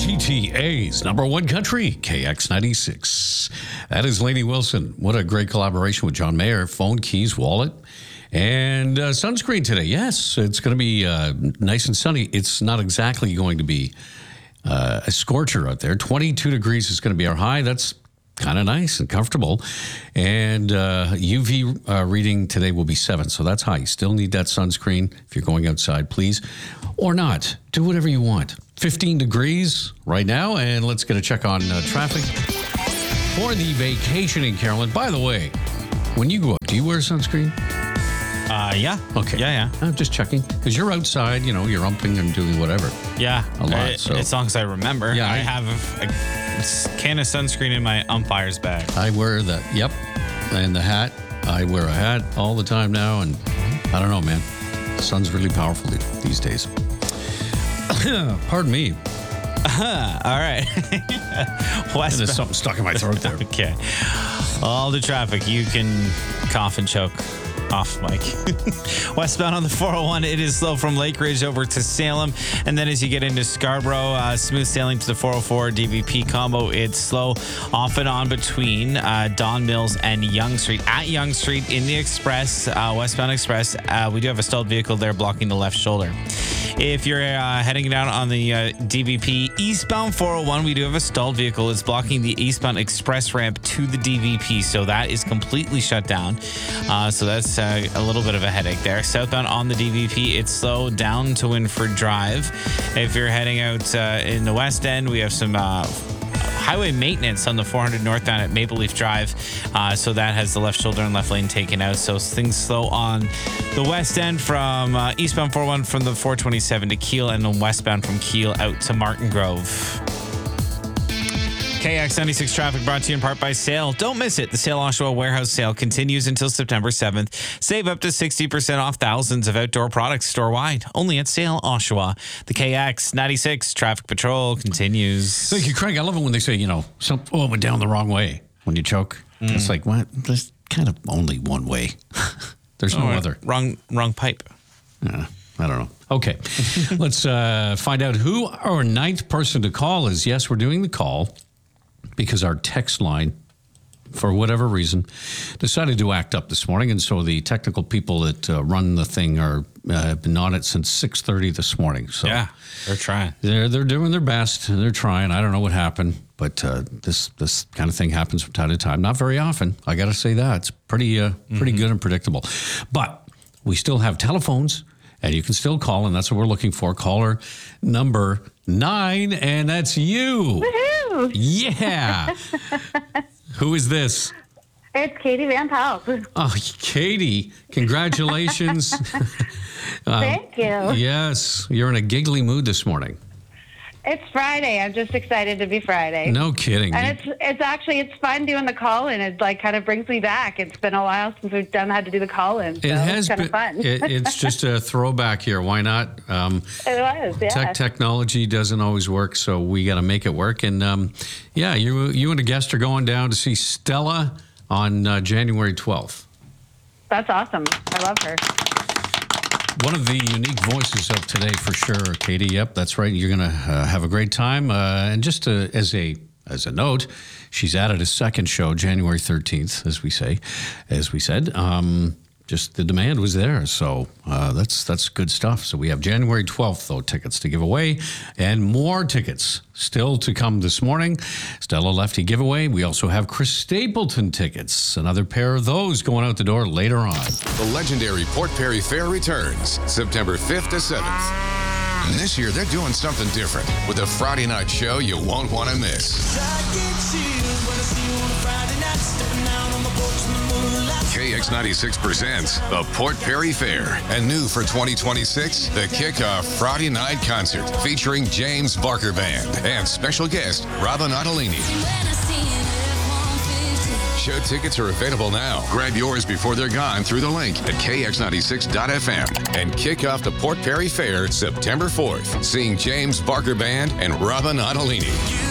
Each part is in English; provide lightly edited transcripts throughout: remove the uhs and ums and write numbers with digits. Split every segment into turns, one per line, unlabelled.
GTA's number one country, KX96. That is Lainey Wilson. What a great collaboration with John Mayer. Phone, keys, wallet, and sunscreen today. Yes, it's going to be nice and sunny. It's not exactly going to be a scorcher out there. 22 degrees is going to be our high. That's kind of nice and comfortable. And UV reading today will be 7, so that's high. You still need that sunscreen if you're going outside, please. Or not. Do whatever you want. 15 degrees right now, and let's get a check on traffic for the vacation in Carolyn. By the way, when you go out, do you wear sunscreen?
Yeah.
Okay.
Yeah.
I'm just checking, because you're outside, you're umping and doing whatever.
Yeah.
A lot, so.
As long as I remember.
Yeah,
I have a can of sunscreen in my umpire's bag.
I wear that, yep, and the hat. I wear a hat all the time now, and I don't know, man. The sun's really powerful these days. Pardon me.
All right.
There's something stuck in my throat there.
Okay. All the traffic. You can cough and choke. Off, Mike. Westbound on the 401, it is slow from Lake Ridge over to Salem. And then as you get into Scarborough, smooth sailing to the 404 DVP combo. It's slow off and on between Don Mills and Yonge Street. At Yonge Street in the Express, westbound Express, we do have a stalled vehicle there blocking the left shoulder. If you're heading down on the DVP eastbound 401, we do have a stalled vehicle. It's blocking the eastbound express ramp to the DVP, so that is completely shut down. So that's a little bit of a headache there. Southbound on the DVP, it's slow down to Winford Drive. If you're heading out in the west end, we have some highway maintenance on the 400 northbound at Maple Leaf Drive. So that has the left shoulder and left lane taken out. So things slow on the west end from eastbound 401 from the 427 to Kiel, and then westbound from Kiel out to Martin Grove. KX96 traffic brought to you in part by Sale. Don't miss it. The Sale Oshawa Warehouse Sale continues until September 7th. Save up to 60% off thousands of outdoor products store-wide. Only at Sale Oshawa. The KX96 traffic patrol continues.
Thank you, Craig. I love it when they say, something it went down the wrong way when you choke. It's like, what? There's kind of only one way. There's no other.
Wrong pipe.
I don't know. Okay. Let's find out who our ninth person to call is. Yes, we're doing the call, because our text line, for whatever reason, decided to act up this morning. And so the technical people that run the thing have been on it since 6:30 this morning. So
yeah, they're trying.
They're doing their best. They're trying. I don't know what happened, but this kind of thing happens from time to time. Not very often. I got to say that. It's pretty good and predictable. But we still have telephones, and you can still call, and that's what we're looking for. Caller number 9, and that's you.
Woohoo!
Yeah. Who is this?
It's Katie Van Pelt.
Oh, Katie, congratulations.
Thank you.
Yes, you're in a giggly mood this morning.
It's Friday. I'm just excited to be Friday.
No kidding.
And it's fun doing the call-in. It kind of brings me back. It's been a while since we've had to do the call-in. So
it has
kind
been
of fun.
It's just a throwback here. Why not?
It was, yeah.
Technology doesn't always work, so we got to make it work. And you and a guest are going down to see Stella on January 12th.
That's awesome. I love her.
One of the unique voices of today, for sure, Katie. Yep, that's right. You're going to have a great time. And just as a note, she's added a second show, January 13th, as we said. Just the demand was there, so that's good stuff. So we have January 12th, though, tickets to give away, and more tickets still to come this morning. Stella Lefty giveaway. We also have Chris Stapleton tickets, another pair of those going out the door later on.
The legendary Port Perry Fair returns September 5th to 7th. And this year, they're doing something different with a Friday night show you won't want to miss. KX96 presents the Port Perry Fair. And new for 2026, the Kickoff Friday Night Concert featuring James Barker Band and special guest Robin Ottolini. Show tickets are available now. Grab yours before they're gone through the link at kx96.fm and kick off the Port Perry Fair September 4th, seeing James Barker Band and Robin Ottolini.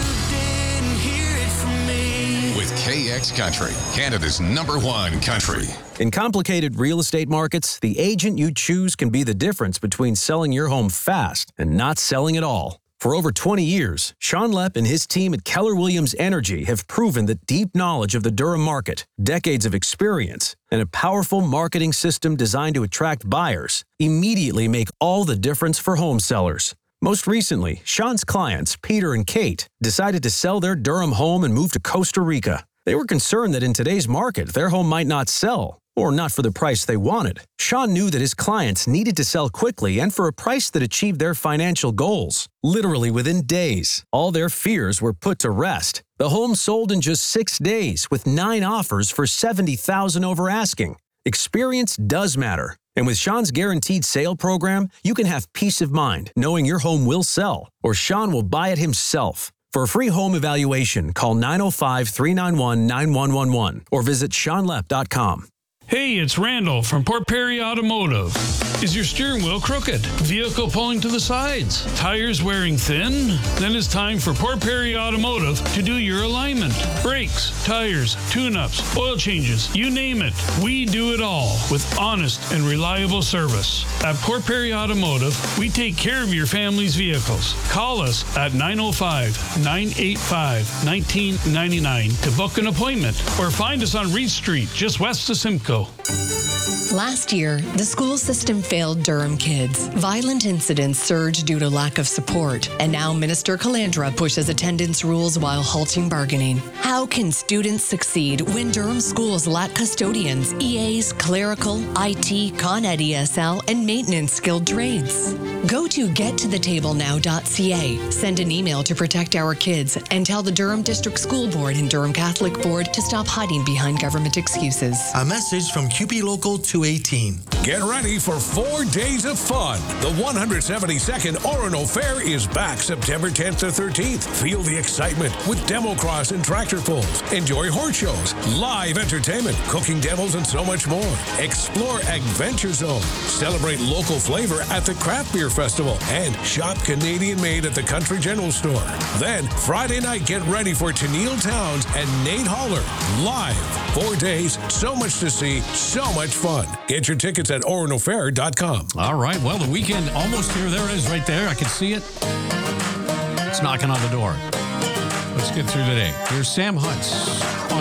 With KX Country, Canada's #1 country.
In complicated real estate markets, the agent you choose can be the difference between selling your home fast and not selling at all. For over 20 years, Sean Lepp and his team at Keller Williams Energy have proven that deep knowledge of the Durham market, decades of experience, and a powerful marketing system designed to attract buyers immediately make all the difference for home sellers. Most recently, Sean's clients, Peter and Kate, decided to sell their Durham home and move to Costa Rica. They were concerned that in today's market, their home might not sell, or not for the price they wanted. Sean knew that his clients needed to sell quickly and for a price that achieved their financial goals. Literally within days, all their fears were put to rest. The home sold in just 6 days with 9 offers for $70,000 over asking. Experience does matter. And with Sean's Guaranteed Sale program, you can have peace of mind knowing your home will sell, or Sean will buy it himself. For a free home evaluation, call 905-391-9111 or visit SeanLepp.com.
Hey, it's Randall from Port Perry Automotive. Is your steering wheel crooked? Vehicle pulling to the sides? Tires wearing thin? Then it's time for Port Perry Automotive to do your alignment. Brakes, tires, tune-ups, oil changes, you name it. We do it all with honest and reliable service. At Port Perry Automotive, we take care of your family's vehicles. Call us at 905-985-1999 to book an appointment or find us on Reed Street, just west of Simcoe.
Last year, the school system failed Durham kids. Violent incidents surged due to lack of support. And now Minister Calandra pushes attendance rules while halting bargaining. How can students succeed when Durham schools lack custodians, EAs, clerical, IT, Con Ed ESL, and maintenance skilled trades? Go to gettothetable.now.ca. Send an email to Protect Our Kids and tell the Durham District School Board and Durham Catholic Board to stop hiding behind government excuses.
A message from QP Local 218.
Get ready for 4 days of fun. The 172nd Orono Fair is back September 10th to 13th. Feel the excitement with demo cross and tractor pulls. Enjoy horse shows, live entertainment, cooking demos, and so much more. Explore Adventure Zone. Celebrate local flavor at the Craft Beer Festival and shop Canadian made at the Country General Store. Then Friday night, get ready for Tennille Towns and Nate Holler live. 4 days, so much to see, so much fun. Get your tickets at oronofair.com.
All right. Well, the weekend almost here. There it is right there. I can see it. It's knocking on the door. Let's get through today. Here's Sam Huntz on